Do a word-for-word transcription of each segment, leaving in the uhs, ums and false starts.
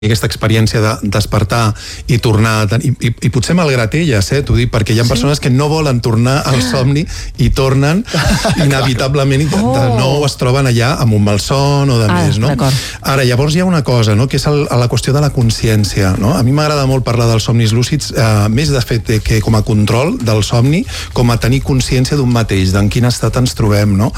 aquesta experiència de despertar i tornar a tenir, i, i, i potser malgrat elles, eh, t'ho dic, perquè hi ha sí? persones que no volen tornar al somni i tornen inevitablement i de, de nou es troben allà amb un malson o de ah, més, no? Ara, llavors hi ha una cosa, no?, que és el, la qüestió de la consciència, no? A mi m'agrada molt parlar dels somnis lúcids, eh, més de fet que com a control del somni, com a tenir consciència d'un mateix, d'en quin estat ens trobem, no?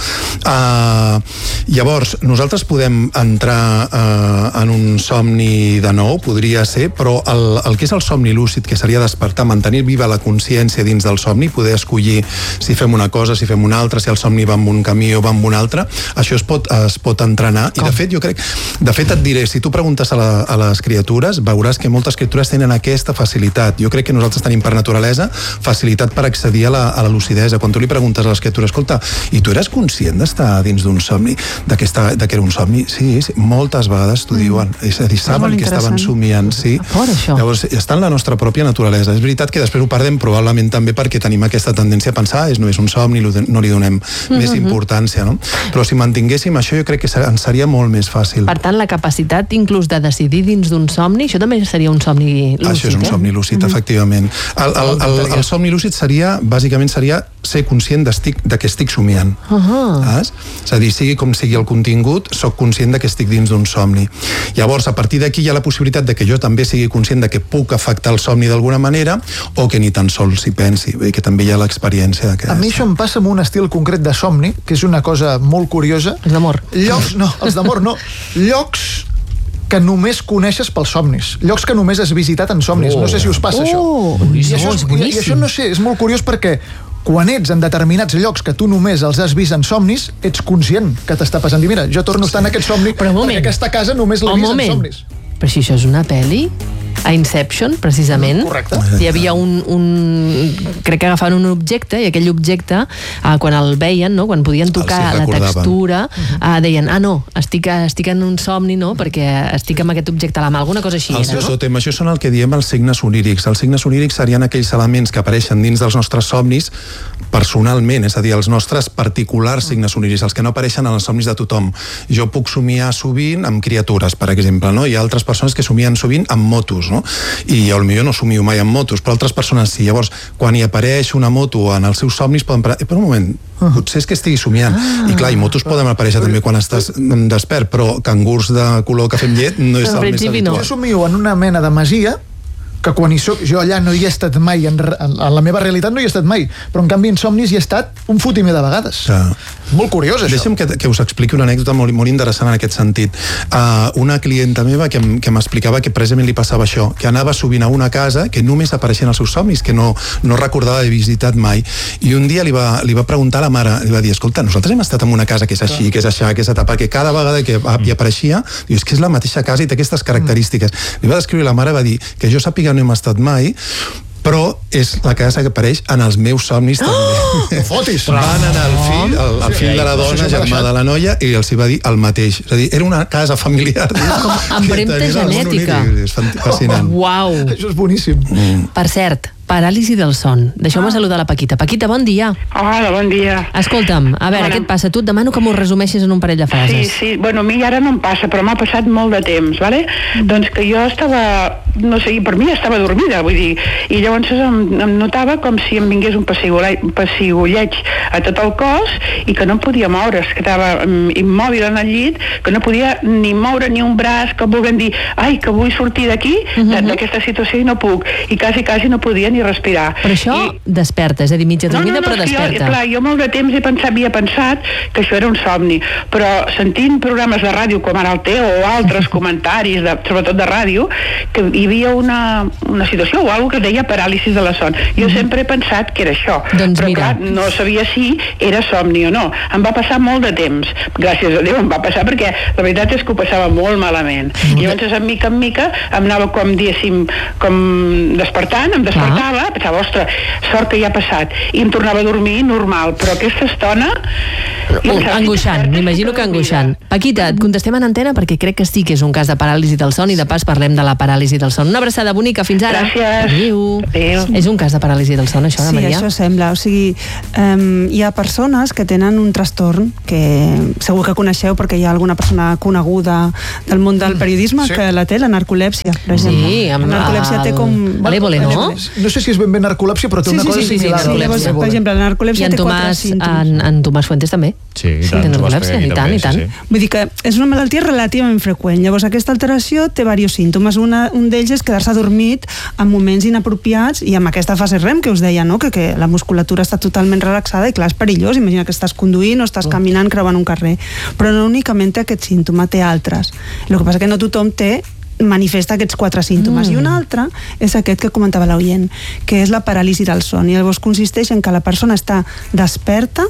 Eh, llavors, nosaltres podem entrar eh, en un somni de nou, podria ser, però el, el que és el somni lúcid, que seria despertar, mantenir viva la consciència dins del somni, poder escollir si fem una cosa, si fem una altra, si el somni va en un camí o va en un altre, això es pot, es pot entrenar. Com? I de fet, jo crec, de fet et diré, si tu preguntes a, la, a les criatures, veuràs que moltes criatures tenen aquesta facilitat. Jo crec que nosaltres tenim per naturalesa facilitat per accedir a la, a la lucidesa. Quan tu li preguntes a les criatures, escolta, i tu eres conscient d'estar dins d'un somni, de que, està, de que era un somni? Sí, sí, moltes vegades t'ho diuen. És a dir, saben que estaven somiant, sí. Llavors, està en la nostra pròpia naturalesa. És veritat que després ho perdem probablement també perquè tenim aquesta tendència a pensar és només un somni, no li donem mm-hmm. més importància, no? Però si mantinguéssim això, jo crec que ens seria molt més fàcil. Per tant, la capacitat inclús de decidir dins d'un somni, això també seria un somni lúcid, Això és un eh? somni lúcid, mm-hmm. efectivament. El, el, el, el somni lúcid seria, bàsicament seria ser conscient de que estic somiant. Uh-huh. És a dir, sigui com sigui el contingut, soc conscient de que estic dins d'un somni. Llavors, a partir d'aquí hi ha la possibilitat de que jo també sigui conscient de que puc afectar el somni d'alguna manera o que ni tan sols s'hi pensi, vull dir que també hi ha l'experiència d'aquesta. A mi això em passa amb un estil concret de somni, que és una cosa molt curiosa. Els d'amor. Llocs, no, els d'amor no. Llocs que només coneixes pels somnis. Llocs que només has visitat en somnis. Oh. No sé si us passa oh. això. I això, és, i, I això no sé, és molt curiós perquè quan ets en determinats llocs que tu només els has vist en somnis, ets conscient que t'està passant. I mira, jo torno a estar en aquest somni perquè aquesta casa només l'he vist en somnis. Però si això és una pel·li, a Inception, precisament, correcte. Hi havia un, un... crec que agafaven un objecte, i aquell objecte, eh, quan el veien, no? Quan podien tocar la textura, eh, deien, ah, no, estic, estic en un somni, no? Perquè estic amb aquest objecte a la mà, alguna cosa així. El seu tòtem, això són el que diem els signes onírics. Els signes onírics serien aquells elements que apareixen dins dels nostres somnis personalment, és a dir, els nostres particulars signes onírics, els que no apareixen en els somnis de tothom. Jo puc somiar sovint amb criatures, per exemple, no? Hi ha altres persones que somien sovint amb motos, no? I potser no somio mai amb motos, però altres persones sí. Llavors, quan hi apareix una moto en els seus somnis, poden parar, eh, per un moment, potser és que estigui somiant. Ah. I clar, i motos poden aparèixer també quan estàs despert, però cangurs de color cafè amb llet no és el més habitual. Jo somio en una mena de masia que quan hi soc, jo allà no hi he estat mai, en, en, en la meva realitat no hi he estat mai, però en canvi en somnis hi he estat un fotimer de vegades. Ja. Molt curiós, això. Deixa'm que, que us expliqui una anècdota molt, molt interessant en aquest sentit. Uh, una clienta meva que, que m'explicava que precisament li passava això, que anava sovint a una casa que només apareixien els seus somnis, que no, no recordava haver visitat mai, i un dia li va, li va preguntar a la mare, li va dir, escolta, nosaltres hem estat en una casa que és així, que és això, que és etapa, que cada vegada que hi apareixia, diu, és que és la mateixa casa i té aquestes característiques. Li va descriure la mare, va dir, que jo sàpiga no hem estat mai, però és la casa que apareix en els meus somnis també. Oh, fotis! Van anar al fill, el, el fill de la dona, germà de la noia, i els hi va dir el mateix. És a dir, era una casa familiar. Com empremta genètica. És fascinant. Uau! Això és boníssim. Mm. Per cert, paràlisi del son. Deixeu-me ah. saludar la Paquita. Paquita, bon dia. Hola, bon dia. Escolta'm, a veure, bueno, què et passa? Tu et demano que m'ho resumeixis en un parell de frases. Sí, sí, bueno, a mi ara no em passa, però m'ha passat molt de temps, vale? Mm. Doncs que jo estava, no sé, per mi estava dormida, vull dir, i llavors em, em notava com si em vingués un pessigolleig a tot el cos i que no em podia moure, es quedava immòbil en el llit, que no podia ni moure ni un braç, que vulguem dir, ai, que vull sortir d'aquí, mm-hmm. d'aquesta situació i no puc, i quasi, quasi no podia ni respirar. Però això I... desperta, és a dir, mitja dormida, no, no, no, però desperta. Jo, clar, jo molt de temps he pensat, havia pensat que això era un somni, però sentint programes de ràdio com ara el teu o altres comentaris, de, sobretot de ràdio, que hi havia una, una situació o alguna que deia paràlisi de la son. Jo mm. sempre he pensat que era això, doncs però mira. clar, no sabia si era somni o no. Em va passar molt de temps. Gràcies a Déu em va passar perquè la veritat és que ho passava molt malament. Mm. I llavors, en mica en mica, em anava com, diguéssim, com despertant, em despertava, ah. pensava, ostres, sort que ja ha passat, i em tornava a dormir normal, però aquesta estona... Uh, angoixant, m'imagino que angoixant. Paquita, et contestem en antena perquè crec que sí que és un cas de paràlisi del son i de pas parlem de la paràlisi del son. Una abraçada bonica, fins ara. Gràcies. Adéu. Adéu. És un cas de paràlisi del son, això, sí, Maria? Sí, això sembla. O sigui, um, hi ha persones que tenen un trastorn que segur que coneixeu perquè hi ha alguna persona coneguda del món del periodisme sí. que la té, la narcolèpsia, per exemple. Sí, amb la narcolèpsia el... té com... L'Évole, no? No sé si és ben bé narcolèpsia, però té sí, una sí, cosa sí, sí, similar. sí, sí, llavors, per exemple, la narcolèpsia té Tomàs, quatre símptomes. En, en Tomàs Fuentes també. Sí, i tant. Té narcolèpsia, i tant, i tant. Sí, sí. Vull dir que és una malaltia relativament freqüent. Llavors, aquesta alteració té diversos símptomes. Una, un d'ells és quedar-se adormit en moments inapropiats i amb aquesta fase REM que us deia, no? que, que la musculatura està totalment relaxada i clar, és perillós. Imagina que estàs conduint o estàs caminant creuant un carrer. Però no únicament té aquest símptoma, té altres. El que passa que no tothom té manifesta aquests quatre símptomes. Mm. I un altre és aquest que comentava l'oient, que és la paràlisi del son. I llavors consisteix en que la persona està desperta,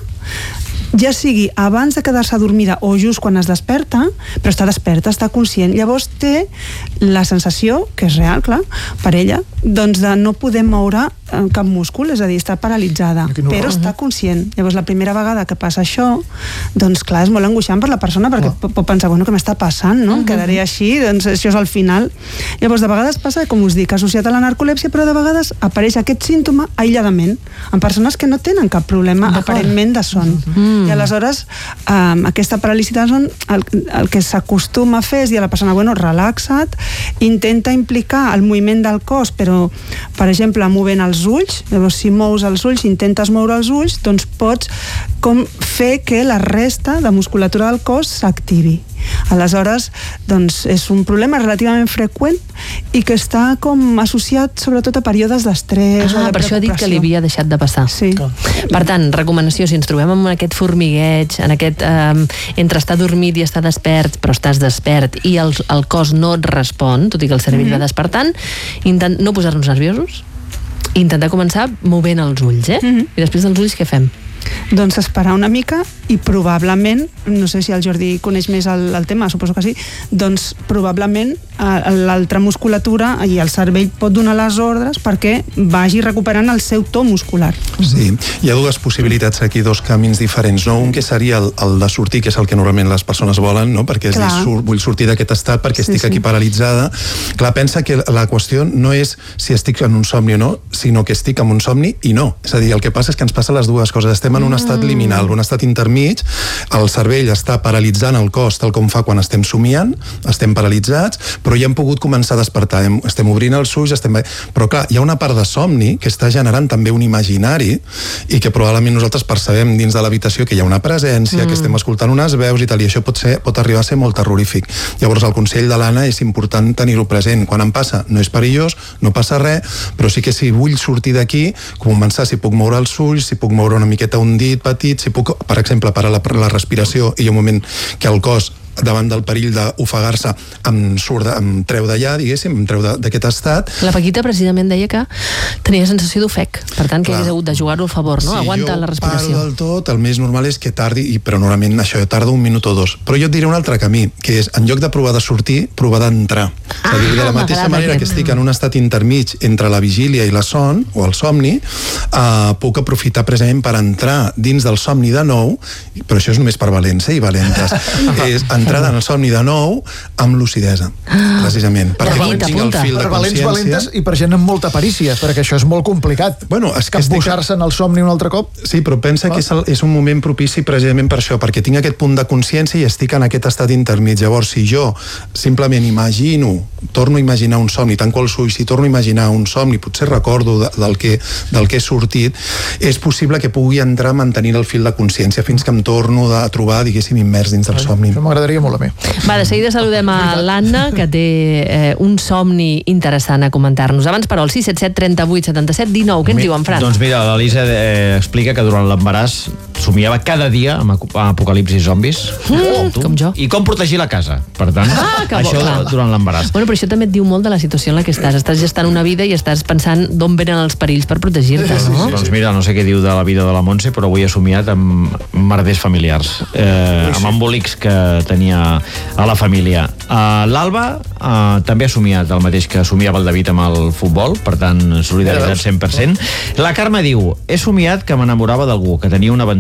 ja sigui abans de quedar-se adormida o just quan es desperta, però està desperta, està conscient. Llavors té la sensació, que és real, clar, per ella, doncs de no poder moure cap múscul, és a dir, està paralitzada, però està conscient. Llavors, la primera vegada que passa això, doncs clar, és molt angoixant per la persona, perquè oh. pot pensar, bueno, què m'està passant, no? Uh-huh. Quedaré així, doncs això és el final. Llavors, de vegades passa, com us dic, associat a la narcolèpsia, però de vegades apareix aquest símptoma aïlladament, en persones que no tenen cap problema aparentment de son. Uh-huh. I aleshores, um, aquesta paràlisi del son, el, el que s'acostuma a fer és dir a la persona, bueno, relaxa't, intenta implicar el moviment del cos, però, per exemple, movent els ulls, llavors si mous els ulls, intentes moure els ulls, doncs pots com fer que la resta de musculatura del cos s'activi. Aleshores, doncs és un problema relativament freqüent i que està com associat sobretot a períodes d'estrès ah, o de per això ha dit que li havia deixat de passar. Sí. Per tant, recomanació, si ens trobem amb aquest formigueig, en aquest eh, entre estar dormit i estar despert, però estàs despert i el, el cos no et respon, tot i que el cervell mm-hmm. va despertant, intent, no posar-nos nerviosos, intentar començar movent els ulls, eh? Mm-hmm. I després dels ulls què fem? Doncs esperar una mica i probablement, no sé si el Jordi coneix més el, el tema, suposo que sí, doncs probablement l'altra musculatura i el cervell pot donar les ordres perquè vagi recuperant el seu to muscular. Sí, hi ha dues possibilitats aquí, dos camins diferents, no? Un que seria el, el de sortir, que és el que normalment les persones volen, no? Perquè és dir, sur, vull sortir d'aquest estat perquè sí, estic sí. aquí paralitzada. Clar, pensa que la qüestió no és si estic en un somni o no, sinó que estic en un somni i no. És a dir, el que passa és que ens passa les dues coses. Estem en un estat liminal, un estat intermig, el cervell està paralitzant el cos tal com fa quan estem somiant, estem paralitzats, però ja hem pogut començar a despertar, hem, estem obrint els ulls, estem... però clar, hi ha una part de somni que està generant també un imaginari i que probablement nosaltres percebem dins de l'habitació que hi ha una presència, mm. que estem escoltant unes veus i tal, i això pot, ser, pot arribar a ser molt terrorífic. Llavors el consell de l'Anna és important tenir-ho present. Quan em passa, no és perillós, no passa res, però sí que si vull sortir d'aquí, començar si puc moure els ulls, si puc moure una miqueta un dit petit, si puc, per exemple, parar la, la respiració i hi ha un moment que el cos davant del perill d'ofegar-se em surt, de, em treu d'allà, diguéssim, em treu d'aquest estat. La Paquita precisament deia que tenia sensació d'ofec, per tant que Clar. hagués hagut de jugar-ho al favor, no? Si Aguanta la respiració. Si jo paro del tot, el més normal és que tardi, i, però normalment això tarda un minut o dos. Però jo et diré un altre camí, que és, en lloc de provar de sortir, provar d'entrar. Ah, és a dir, de la mateixa manera aquest. que estic en un estat intermig entre la vigília i la son, o el somni, eh, puc aprofitar precisament per entrar dins del somni de nou, però això és només per valents i valentes. És entrada en el somni de nou amb lucidesa, precisament. Per valents, per valents, valentes i per gent amb molta perícia, perquè això és molt complicat. Bueno, és que capbussar-se en el somni un altre cop. Sí, però pensa oh. que és, el, és un moment propici precisament per això, perquè tinc aquest punt de consciència i estic en aquest estat intermig. Llavors, si jo simplement imagino, torno a imaginar un somni, tanco els ulls, si torno a imaginar un somni, potser recordo de, del, que, del que he sortit, és possible que pugui entrar mantenint el fil de consciència fins que em torno a trobar, diguéssim, immers dins del somni. Això m'agradaria molt a mi. Va, de seguida saludem a l'Anna, que té eh, un somni interessant a comentar-nos. Abans, però, el sis set set, trenta-vuit, setanta-set, dinou. Què ens diu en Fran? Doncs mira, l'Elisa eh, explica que durant l'embaràs somiava cada dia amb apocalipsis zombis. Mm, com jo. I com protegir la casa. Per tant, ah, això bo, durant l'embaràs. Bueno, però això també et diu molt de la situació en la que estàs. Estàs gestant una vida i estàs pensant d'on venen els perills per protegir-te, no? Doncs mira, no sé què diu de la vida de la Montse, però avui he somiat amb merders familiars. Eh, amb embolics que tenia a la família. Uh, L'Alba uh, també ha somiat el mateix que somiava el David amb el futbol, per tant, solidaritat cent per cent. La Carme diu, he somiat que m'enamorava d'algú, que tenia una aventura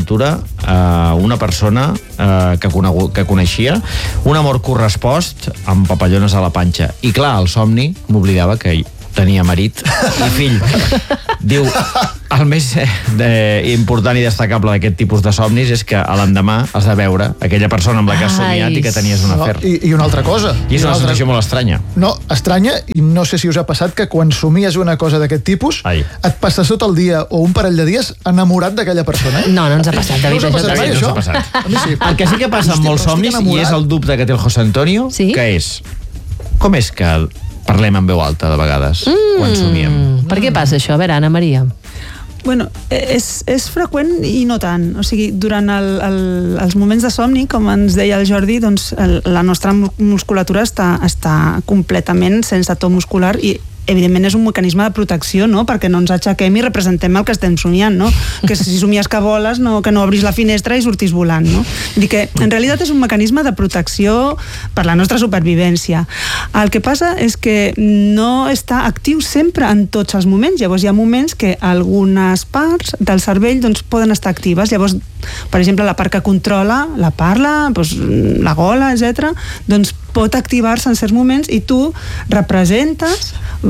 PortAventura uh, una persona uh, que, conegut, que coneixia, un amor correspost amb papallones a la panxa. I clar, el somni m'oblidava que tenia marit i fill. Diu, el més eh, important i destacable d'aquest tipus de somnis és que a l'endemà has de veure aquella persona amb la que has somiat i que tenies un afer. No, i, I una altra cosa. I és una, una sensació altra... molt estranya. No, estranya, i no sé si us ha passat que quan somies una cosa d'aquest tipus, Ai. et passes tot el dia o un parell de dies enamorat d'aquella persona. No, no ens ha passat, David. No us ha passat mai, això? No passat. A mi sí. El que sí que passa amb molts somnis, i és el dubte que té el José Antonio, sí? que és, com és que parlem en veu alta de vegades mm, quan somiem? Per què passa això? A veure, Anna Maria. Bueno, és, és freqüent i no tant. O sigui, durant el, el, els moments de somni, com ens deia el Jordi, doncs el, la nostra musculatura està, està completament sense to muscular i evidentment és un mecanisme de protecció, no? Perquè no ens aixequem i representem el que estem somiant, no? Que si somies que voles, no, que no obris la finestra i sortis volant, no? Vull dir que en realitat és un mecanisme de protecció per la nostra supervivència. El que passa és que no està actiu sempre en tots els moments. Llavors hi ha moments que algunes parts del cervell doncs, poden estar actives. Llavors, per exemple, la part que controla la parla, doncs, la gola, etcètera, doncs pot activar-se en certs moments i tu representes,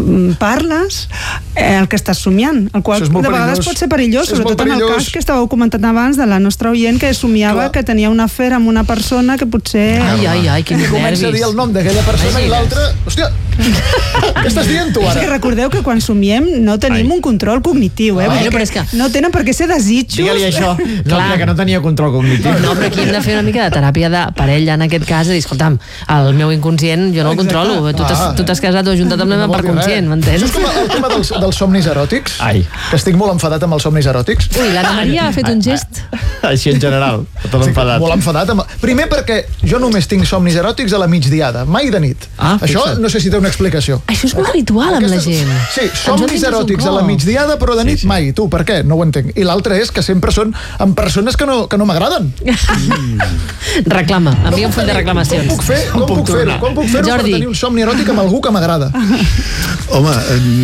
parles eh, el que estàs somiant, el qual de vegades perillós. Pot ser perillós, és sobretot en el cas que estàveu comentant abans de la nostra oient que somiava Clar. que tenia un afer amb una persona que potser... Ai, ai, ai, quins nervis. Comença a dir el nom d'aquella persona ai, i l'altra... Hòstia, què estàs dient tu ara? És que recordeu que quan somiem no tenim ai. un control cognitiu, eh? Ai, que que... No tenen per què ser desitjos. Digue-li això, no, que no tenia control cognitiu. No, però aquí hem de fer una mica de teràpia de parella en aquest cas, i dir, escolta'm, el meu inconscient jo no el controlo, tu t'has, tu t'has casat o ajuntat amb la meva part conscient, m'entens? Això és com el tema dels, dels somnis eròtics, ai. que estic molt enfadat amb els somnis eròtics. Ui, l'Anna Maria ha fet un gest. Així en general, tot enfadat. Molt enfadat. Amb... Primer perquè jo només tinc somnis eròtics a la migdiada, mai de nit. Ah, això fixa't. no sé si té una explicació. Això és molt habitual amb Aquestes... la gent. Sí, somnis eròtics a la migdiada, però de nit sí, sí. mai. Tu, per què? No ho entenc. I l'altre és que sempre són amb persones que no, que no m'agraden. Mm. Reclama, envia un full de reclamacions. Com puc fer, com puc fer, com puc fer-ho per tenir un somni eròtic amb algú que m'agrada? Home,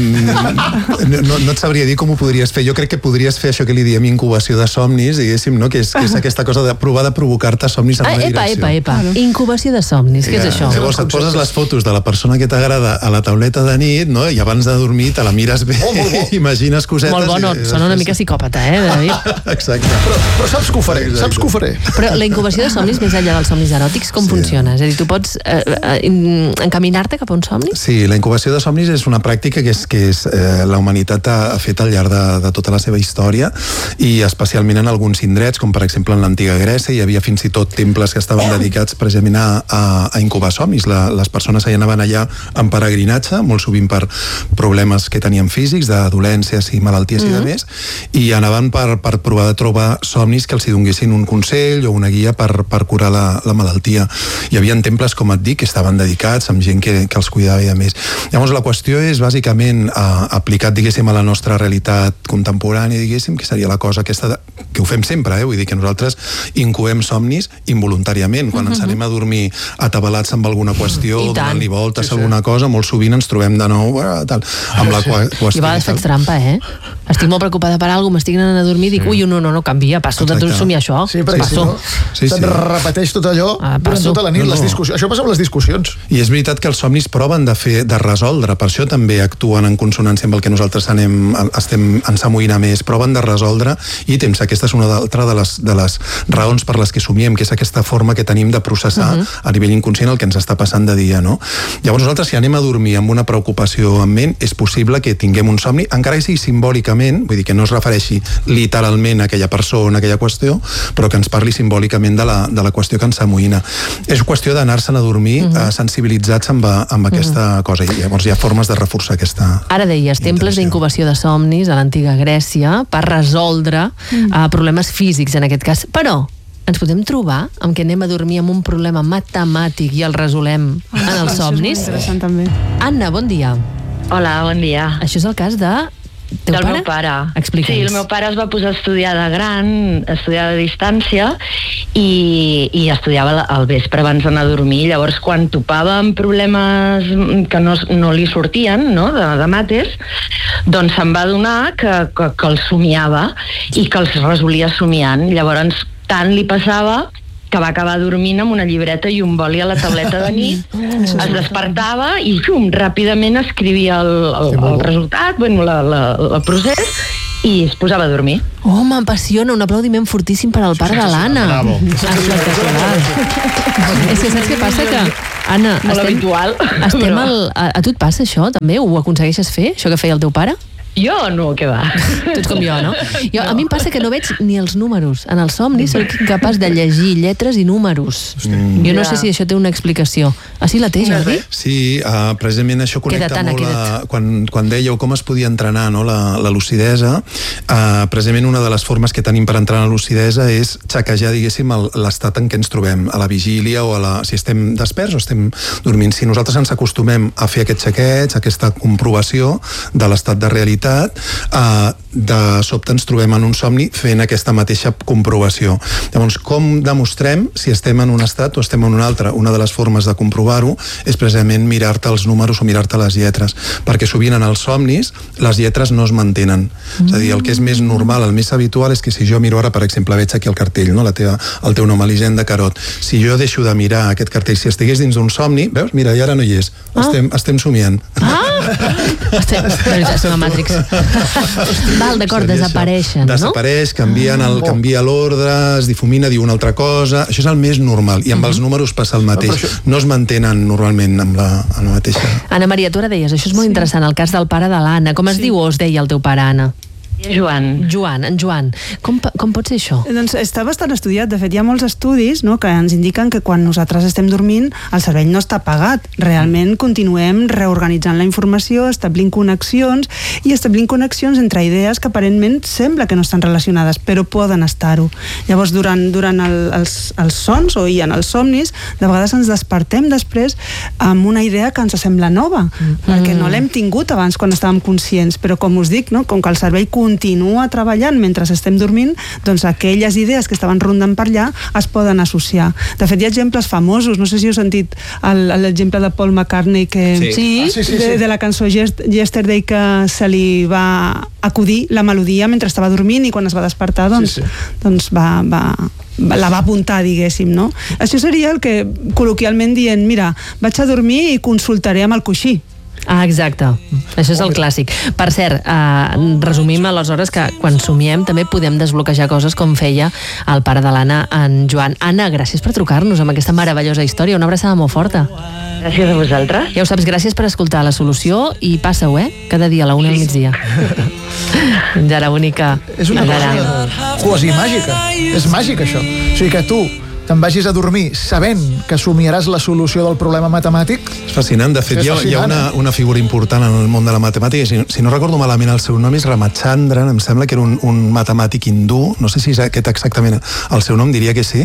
no, no et sabria dir com ho podries fer. Jo crec que podries fer això que li diem incubació de somnis, diguéssim, no? Que és, que és aquesta cosa de provar de provocar-te somnis en ah, una epa, direcció. Epa, epa, epa. Incubació de somnis, què és això? Llavors et poses les fotos de la persona que t'agrada a la tauleta de nit, no? I abans de dormir te la mires bé, oh, bo. imagines cosetes... Molt bo, no, i, sona una mica psicòpata, eh, David? Exacte. Però, però saps que ho faré, Exacte. saps que ho faré. Però la incubació de somnis, més enllà dels somnis eròtics, com sí. funciona? És a dir, tu pots eh, eh, encaminar-te cap a un somni? Sí, la incubació de somnis és una pràctica que és, que és eh, la humanitat ha, ha fet al llarg de, de tota la seva història i especialment en alguns indrets, com per exemple en l'antiga Grècia, hi havia fins i tot temples que estaven dedicats precisament a, a, a incubar somnis. La, les persones hi anaven allà en peregrinatge, molt sovint per problemes que tenien físics, de dolències i malalties mm. i de més, i anaven per, per provar de trobar somnis que els hi donguessin un consell o una guia per, per curar la, la malaltia. Hi havia temples, com et dic, que estaven dedicats amb gent que, que els cuidava i de més. Llavors la qüestió és bàsicament eh, aplicat, diguéssim, a la nostra realitat contemporània, diguéssim, que seria la cosa aquesta de, que ho fem sempre, eh? Vull dir que nosaltres incubem somnis involuntàriament. Quan uh-huh. ens anem a dormir atabalats amb alguna qüestió, donant-li voltes sí, sí. alguna cosa, molt sovint ens trobem de nou eh, tal, amb la qüestió. Jo a vegades faig trampa, eh? Estic molt preocupada per alguna cosa, m'estic anant a dormir i dic, ui, no, no, no, canvia, passo Exacte. de somiar això. Sí, perquè passo. si no, sí, sí. se't repeteix tot allò ah, durant tota la nit, no, no. les discussions. Això passa amb les discussions. I és veritat que els somnis proven de fer, de resoldre, per això també actuen en consonància amb el que nosaltres anem, estem ens amoïnar més, proven de resoldre i temps, aquesta és una altra de les, de les raons per les que somiem, que és aquesta forma que tenim de processar uh-huh. a nivell inconscient el que ens està passant de dia, no? Llavors nosaltres si anem a dormir amb una preocupació en ment, és possible que tinguem un somni, encara que sigui simbòlicament, vull dir que no es refereixi literalment a aquella persona, a aquella qüestió, però que ens parli simbòlicament de la, de la qüestió que ens amoïna. És qüestió d'anar-se'n a dormir uh-huh. eh, sensibilitzats amb, amb aquesta uh-huh. cosa, i llavors hi ha formes de reforçar aquesta... Ara deies, temples d'incubació de somnis a l'antiga Grècia per resoldre uh-huh. uh, problemes físics en aquest cas, però ens podem trobar amb que anem a dormir amb un problema matemàtic i el resolem en els somnis? Això és molt interessant també. Anna, bon dia. Hola, bon dia. Això és el cas de Teu del pare? meu pare. Explica'ns. Sí, el meu pare es va posar a estudiar de gran, a estudiar de distància, i, i estudiava al vespre abans d'anar a dormir. Llavors, quan topava amb problemes que no, no li sortien, no?, de, de mates, doncs se'm va adonar que, que, que els somiava i que els resolia somiant. Llavors, tant li passava que va acabar dormint amb una llibreta i un boli a la tauleta de nit, es despertava i xum, ràpidament escrivia el, el, el resultat, bueno, la, la, el procés, i es posava a dormir. Oh, m'apassiona, un aplaudiment fortíssim per al pare de l'Anna. Bravo. Espectacular. És que saps què passa? Que, Anna, Molt estem, habitual. estem Però... al, a, a tu et passa això, també? Ho aconsegueixes fer, això que feia el teu pare? Jo no, què va. Tu ets com jo, no? Jo, a mi em passa que no veig ni els números. En el somni soc incapaç de llegir lletres i números. Mm. Jo no sé si això té una explicació. Ah, sí la té, Jordi? Sí, uh, precisament això connecta Queda't, Anna, molt a, queda't. quan, quan dèieu com es podia entrenar, no?, la, la lucidesa. Uh, precisament una de les formes que tenim per entrenar la lucidesa és xequejar, diguéssim, el- l'estat en què ens trobem, a la vigília o a la, si estem desperts o estem dormint. Si nosaltres ens acostumem a fer aquest xequeig, aquesta comprovació de l'estat de realitat, Uh, de sobte ens trobem en un somni fent aquesta mateixa comprovació. Llavors, com demostrem si estem en un estat o estem en un altre? Una de les formes de comprovar-ho és precisament mirar-te els números o mirar-te les lletres, perquè sovint en els somnis les lletres no es mantenen. Mm. És a dir, el que és més normal, el més habitual és que si jo miro ara, per exemple, veig aquí el cartell, no? La teva, el teu nom, Elisenda Carot, si jo deixo de mirar aquest cartell, si estigués dins d'un somni, veus? Mira, i ara no hi és. Ah. Estem, estem somiant. Ah! Estem, veritat, som a Matrix. Val, d'acord, Seria desapareixen, això. no? Desapareix, canvien el, canvia l'ordre, es difumina, diu una altra cosa. Això és el més normal. I amb els números passa el mateix. No es mantenen normalment amb la, amb la mateixa... Anna Maria, tu ara deies, això és molt interessant, el cas del pare de l'Anna. Com es diu o es deia el teu pare, Anna? Joan. Joan, en Joan. Com, pa- com pot ser això? Doncs està bastant estudiat. De fet, hi ha molts estudis, no?, que ens indiquen que quan nosaltres estem dormint el cervell no està apagat. Realment continuem reorganitzant la informació, establint connexions i establint connexions entre idees que aparentment sembla que no estan relacionades, però poden estar-ho. Llavors, durant, durant el, els, els sons o i en els somnis, de vegades ens despertem després amb una idea que ens sembla nova, mm. perquè no l'hem tingut abans quan estàvem conscients, però com us dic, no?, com que el cervell continua treballant mentre estem dormint, doncs aquelles idees que estaven rondant per allà es poden associar. De fet, hi ha exemples famosos, no sé si heu sentit el- l'exemple de Paul McCartney que, Sí. Sí? Ah, sí, sí, de, sí. de la cançó Yes- Yesterday, que se li va acudir la melodia mentre estava dormint i quan es va despertar doncs, Sí, sí. doncs va, va, va- la va apuntar, diguéssim, no? Això seria el que col·loquialment dient, mira, vaig a dormir i consultaré amb el coixí. Ah, exacte. Això és el clàssic. Per cert, eh, resumim aleshores que quan somiem també podem desbloquejar coses com feia el pare de l'Anna, en Joan. Anna, gràcies per trucar-nos amb aquesta meravellosa història. Una abraçada molt forta. Gràcies a vosaltres. Ja ho saps, gràcies per escoltar La Solució i passa-ho, eh? Cada dia a la una al migdia. Fins ara, bonica. És una Fins ara. cosa quasi màgica. És màgic, això. O sigui que tu te'n vagis a dormir sabent que somiaràs la solució del problema matemàtic. És fascinant. De fet, És hi ha, hi ha fascinant, una, eh? una figura important en el món de la matemàtica. Si, si no recordo malament, el seu nom és Ramachandran. Em sembla que era un, un matemàtic hindú. No sé si és aquest exactament el seu nom, diria que sí.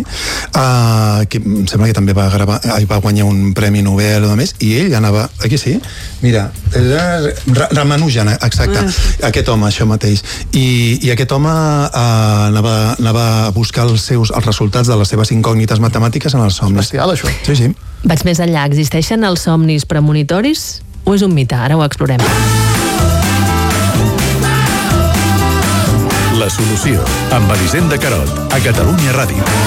Uh, que em sembla que també va, gravar, ai, va guanyar un premi Nobel o més. I ell anava... Aquí sí? Mira, Ra- Ramanujan, exacte. Ah. Aquest home, això mateix. I, i aquest home uh, anava, anava a buscar els, seus, els resultats de les seves incògnites matemàtiques en els somnis. Bestial, això. Sí, sí. Vaig més enllà. Existeixen els somnis premonitoris o és un mite? Ara ho explorem. La Solució, amb Elisenda Carot, a Catalunya Ràdio.